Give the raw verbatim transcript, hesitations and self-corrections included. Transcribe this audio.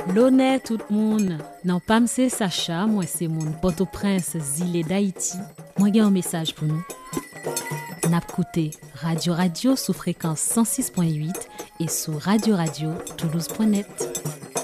L'honneur tout le monde. Non pas c'est Sacha, moi c'est mon Port-au-Prince, Zile d'Haïti. Moi j'ai un message pour nous. N'a écouté Radio Radio sous fréquence cent six point huit et sur radio radio toulouse point net.